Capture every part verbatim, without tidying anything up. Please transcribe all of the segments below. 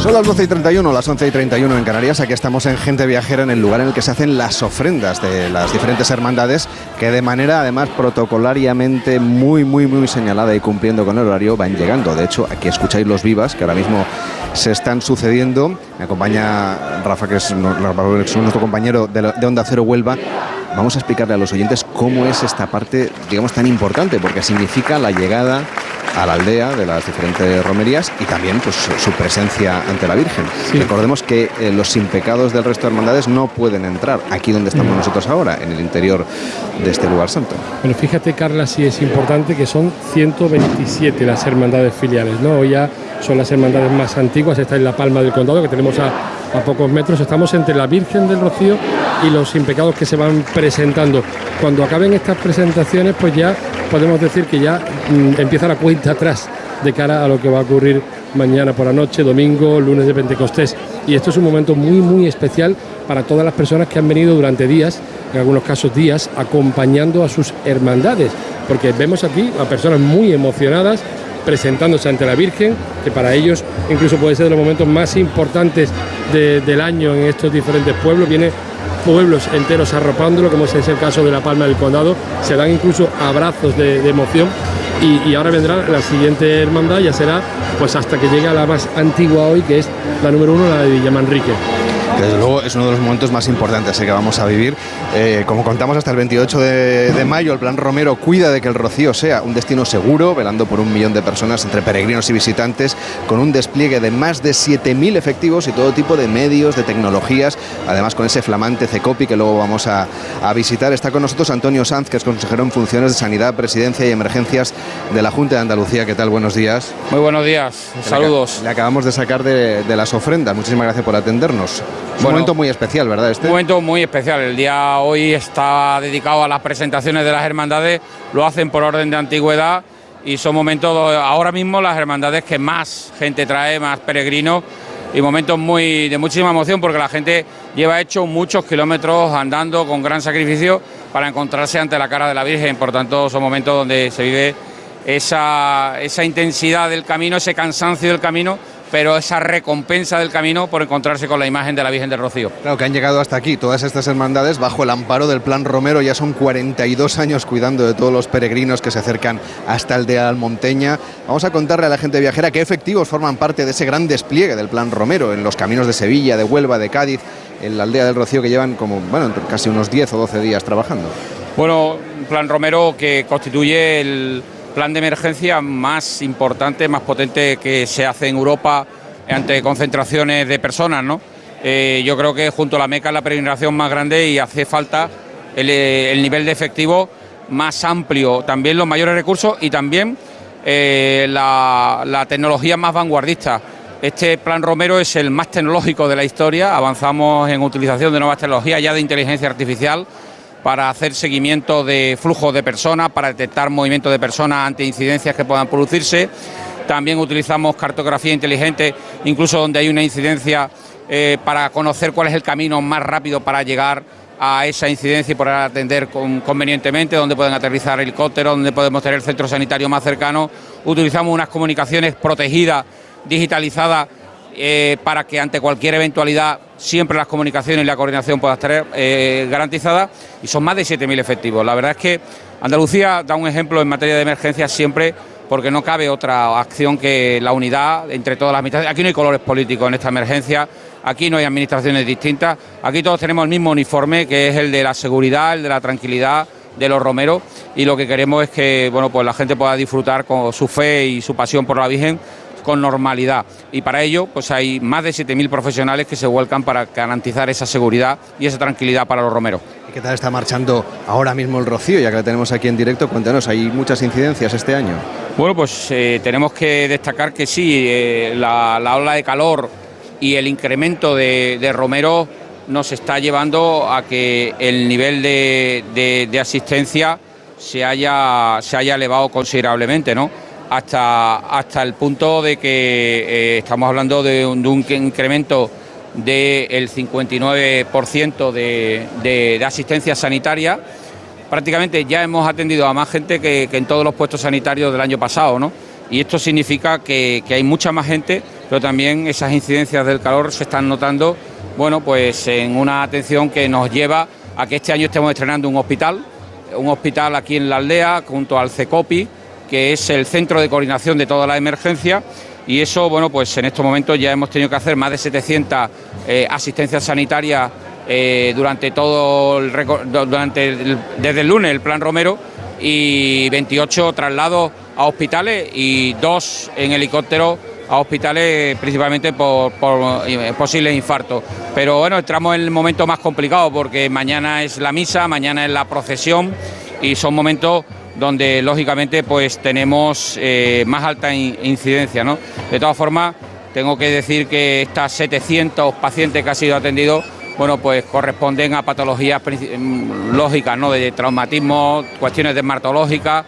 Son las doce y treinta y uno, las once y treinta y uno en Canarias. Aquí estamos en Gente Viajera, en el lugar en el que se hacen las ofrendas de las diferentes hermandades, que de manera además protocolariamente muy, muy, muy señalada y cumpliendo con el horario van llegando. De hecho, aquí escucháis los vivas que ahora mismo se están sucediendo. Me acompaña Rafa, que es, es nuestro compañero de, de Onda Cero Huelva. Vamos a explicarle a los oyentes cómo es esta parte, digamos, tan importante, porque significa la llegada a la aldea de las diferentes romerías y también pues su presencia ante la Virgen. Sí. Recordemos que eh, los sin pecados del resto de hermandades no pueden entrar aquí donde estamos no. nosotros ahora, en el interior de este lugar santo. Bueno, fíjate, Carla, sí es importante que son ciento veintisiete las hermandades filiales, ¿no? Hoy ya son las hermandades más antiguas. Está en La Palma del Condado, que tenemos a, a pocos metros. Estamos entre la Virgen del Rocío y los sin pecados que se van presentando. Cuando acaben estas presentaciones, pues ya podemos decir que ya mmm, empieza la cuenta atrás de cara a lo que va a ocurrir mañana por la noche, domingo, lunes de Pentecostés. Y esto es un momento muy, muy especial para todas las personas que han venido durante días, en algunos casos días, acompañando a sus hermandades. Porque vemos aquí a personas muy emocionadas presentándose ante la Virgen, que para ellos incluso puede ser de los momentos más importantes de, del año en estos diferentes pueblos. Viene pueblos enteros arropándolo, como es el caso de La Palma del Condado. Se dan incluso abrazos de, de emoción. Y, y ahora vendrá la siguiente hermandad, ya será pues hasta que llegue a la más antigua hoy, que es la número uno, la de Villamanrique. Desde luego es uno de los momentos más importantes eh, que vamos a vivir. Eh, como contamos, hasta el veintiocho de, de mayo, el Plan Romero cuida de que el Rocío sea un destino seguro, velando por un millón de personas entre peregrinos y visitantes, con un despliegue de más de siete mil efectivos y todo tipo de medios, de tecnologías, además con ese flamante CECOPI que luego vamos a, a visitar. Está con nosotros Antonio Sanz, que es consejero en funciones de Sanidad, Presidencia y Emergencias de la Junta de Andalucía. ¿Qué tal? Buenos días. Muy buenos días, saludos. Le, le acabamos de sacar de, de las ofrendas. Muchísimas gracias por atendernos. Es un bueno, momento muy especial, ¿verdad? Este? Un momento muy especial. El día hoy está dedicado a las presentaciones de las hermandades. Lo hacen por orden de antigüedad y son momentos, ahora mismo, las hermandades que más gente trae, más peregrinos, y momentos muy de muchísima emoción, porque la gente lleva hecho muchos kilómetros andando con gran sacrificio para encontrarse ante la cara de la Virgen. Por tanto, son momentos donde se vive esa, esa intensidad del camino, ese cansancio del camino, pero esa recompensa del camino por encontrarse con la imagen de la Virgen del Rocío. Claro, que han llegado hasta aquí todas estas hermandades bajo el amparo del Plan Romero. Ya son cuarenta y dos años cuidando de todos los peregrinos que se acercan hasta el de Almonteña. Vamos a contarle a la gente viajera qué efectivos forman parte de ese gran despliegue del Plan Romero en los caminos de Sevilla, de Huelva, de Cádiz, en la aldea del Rocío, que llevan como, bueno, casi unos diez o doce días trabajando. Bueno, Plan Romero, que constituye el plan de emergencia más importante, más potente que se hace en Europa ante concentraciones de personas, ¿no? Eh, yo creo que junto a la Meca es la peregrinación más grande y hace falta el, el nivel de efectivo más amplio, también los mayores recursos y también eh, la, la tecnología más vanguardista. Este Plan Romero es el más tecnológico de la historia. Avanzamos en utilización de nuevas tecnologías, ya de inteligencia artificial, para hacer seguimiento de flujos de personas, para detectar movimientos de personas ante incidencias que puedan producirse. También utilizamos cartografía inteligente, incluso donde hay una incidencia, eh, para conocer cuál es el camino más rápido para llegar a esa incidencia y poder atender con, convenientemente, donde pueden aterrizar helicópteros, donde podemos tener el centro sanitario más cercano. Utilizamos unas comunicaciones protegidas, digitalizadas, eh, para que ante cualquier eventualidad siempre las comunicaciones y la coordinación puedan estar eh, garantizadas, y son más de siete mil efectivos. La verdad es que Andalucía da un ejemplo en materia de emergencia siempre, porque no cabe otra acción que la unidad entre todas las administraciones. Aquí no hay colores políticos en esta emergencia, aquí no hay administraciones distintas, aquí todos tenemos el mismo uniforme, que es el de la seguridad, el de la tranquilidad de los romeros, y lo que queremos es que, bueno, pues la gente pueda disfrutar con su fe y su pasión por la Virgen con normalidad, y para ello pues hay más de siete mil profesionales que se vuelcan para garantizar esa seguridad y esa tranquilidad para los romeros. ¿Y qué tal está marchando ahora mismo el Rocío, ya que la tenemos aquí en directo? Cuéntanos, ¿hay muchas incidencias este año? Bueno, pues eh, tenemos que destacar que sí, eh, la, la ola de calor y el incremento de, de romeros nos está llevando a que el nivel de, de, de asistencia se haya, se haya elevado considerablemente, ¿no? Hasta, hasta el punto de que eh, estamos hablando de un, de un incremento del cincuenta y nueve por ciento de, de, de asistencia sanitaria. Prácticamente ya hemos atendido a más gente que, que en todos los puestos sanitarios del año pasado, ¿no? Y esto significa que, que hay mucha más gente pero también esas incidencias del calor se están notando, bueno, pues en una atención que nos lleva a que este año estemos estrenando un hospital, un hospital aquí en la aldea, junto al CECOPI, que es el centro de coordinación de toda la emergencia, y eso, bueno, pues en estos momentos ya hemos tenido que hacer más de setecientas eh, asistencias sanitarias eh, durante todo el, durante el, desde el lunes, el Plan Romero, y veintiocho traslados a hospitales y dos en helicóptero a hospitales, principalmente por, por posibles infartos. Pero bueno, entramos en el momento más complicado porque mañana es la misa, mañana es la procesión y son momentos donde lógicamente pues tenemos eh, más alta incidencia, ¿no? De todas formas, tengo que decir que estas setecientos pacientes que han sido atendidos, bueno, pues corresponden a patologías lógicas, ¿no? De traumatismo, cuestiones dermatológicas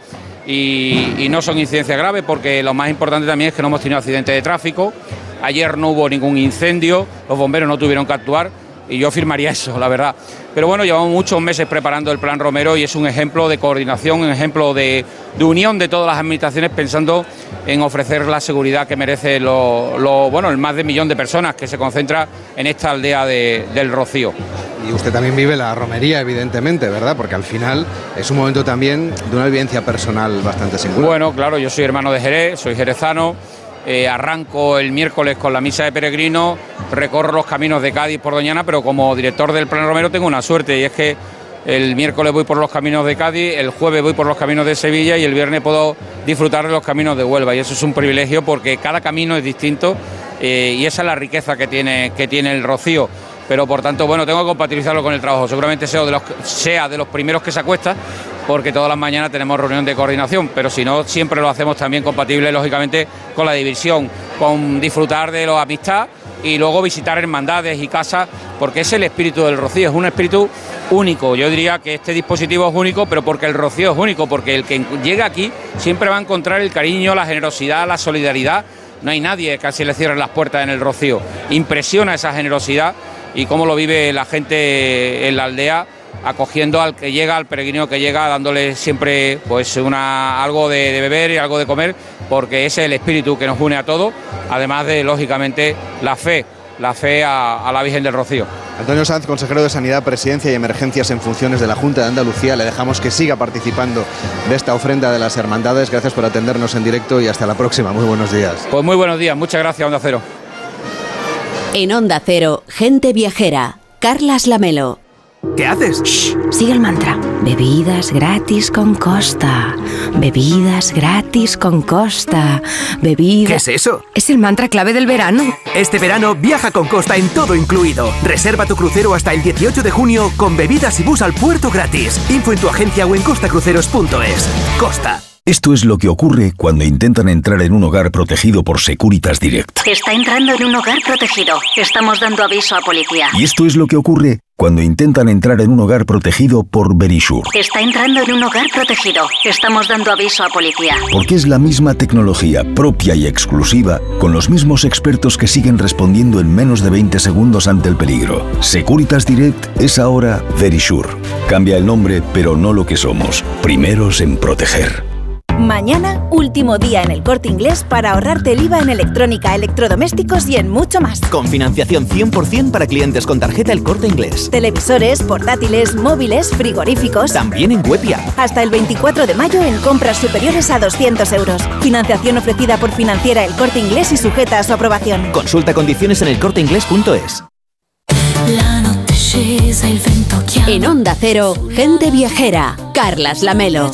y, y no son incidencias graves porque lo más importante también es que no hemos tenido accidentes de tráfico. Ayer no hubo ningún incendio, los bomberos no tuvieron que actuar y yo firmaría eso, la verdad. Pero bueno, llevamos muchos meses preparando el Plan Romero y es un ejemplo de coordinación, un ejemplo de, de unión de todas las administraciones pensando en ofrecer la seguridad que merece lo, lo, bueno, el más de un millón de personas que se concentra en esta aldea de, del Rocío. Y usted también vive la romería, evidentemente, ¿verdad? Porque al final es un momento también de una vivencia personal bastante singular. Bueno, claro, yo soy hermano de Jerez, soy jerezano. Eh, arranco el miércoles con la misa de peregrino, recorro los caminos de Cádiz por Doñana, pero como director del Plan Romero tengo una suerte y es que el miércoles voy por los caminos de Cádiz, el jueves voy por los caminos de Sevilla y el viernes puedo disfrutar de los caminos de Huelva y eso es un privilegio porque cada camino es distinto eh, y esa es la riqueza que tiene, que tiene el Rocío. Pero por tanto, bueno, tengo que compatibilizarlo con el trabajo. Seguramente sea de los, sea de los primeros que se acuesta, porque todas las mañanas tenemos reunión de coordinación, pero si no, siempre lo hacemos también compatible, lógicamente, con la diversión, con disfrutar de la amistad y luego visitar hermandades y casas, porque es el espíritu del Rocío, es un espíritu único. Yo diría que este dispositivo es único, pero porque el Rocío es único, porque el que llega aquí siempre va a encontrar el cariño, la generosidad, la solidaridad. No hay nadie que casi le cierren las puertas en el Rocío. Impresiona esa generosidad y cómo lo vive la gente en la aldea, acogiendo al que llega, al peregrino que llega, dándole siempre pues una algo de, de beber y algo de comer, porque ese es el espíritu que nos une a todos, además de, lógicamente, la fe, la fe a, a la Virgen del Rocío. Antonio Sanz, consejero de Sanidad, Presidencia y Emergencias en funciones de la Junta de Andalucía, le dejamos que siga participando de esta ofrenda de las hermandades. Gracias por atendernos en directo y hasta la próxima. Muy buenos días. Pues muy buenos días, muchas gracias, Onda Cero. En Onda Cero, Gente Viajera, Carlas Lamelo. ¿Qué haces? Shh, sigue el mantra. Bebidas gratis con Costa. Bebidas gratis con Costa. Bebidas... ¿Qué es eso? Es el mantra clave del verano. Este verano viaja con Costa en todo incluido. Reserva tu crucero hasta el dieciocho de junio con bebidas y bus al puerto gratis. Info en tu agencia o en costa cruceros punto es. Costa. Esto es lo que ocurre cuando intentan entrar en un hogar protegido por Securitas Direct. Está entrando en un hogar protegido. Estamos dando aviso a policía. Y esto es lo que ocurre cuando intentan entrar en un hogar protegido por Verisure. Está entrando en un hogar protegido. Estamos dando aviso a policía. Porque es la misma tecnología propia y exclusiva, con los mismos expertos que siguen respondiendo en menos de veinte segundos ante el peligro. Securitas Direct es ahora Verisure. Cambia el nombre, pero no lo que somos. Primeros en proteger. Mañana, último día en El Corte Inglés para ahorrarte el I V A en electrónica, electrodomésticos y en mucho más. Con financiación cien por ciento para clientes con tarjeta El Corte Inglés. Televisores, portátiles, móviles, frigoríficos. También en web y app. Hasta el veinticuatro de mayo en compras superiores a doscientos euros. Financiación ofrecida por Financiera El Corte Inglés y sujeta a su aprobación. Consulta condiciones en el corte inglés punto es. En Onda Cero, Gente Viajera, Carlas Lamelo.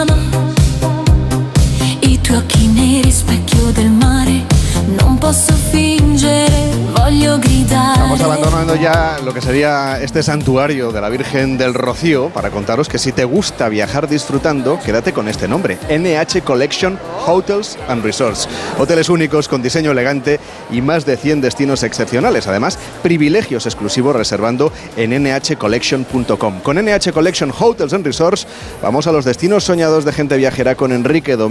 I tuoi occhi neri, specchio del mare, non posso fingere, voglio gridare. Estamos abandonando ya lo que sería este santuario de la Virgen del Rocío para contaros que si te gusta viajar disfrutando, quédate con este nombre, N H Collection Hotels and Resorts. Hoteles únicos con diseño elegante y más de cien destinos excepcionales. Además, privilegios exclusivos reservando en N H collection punto com. Con N H Collection Hotels and Resorts vamos a los destinos soñados de Gente Viajera con Enrique Domínguez.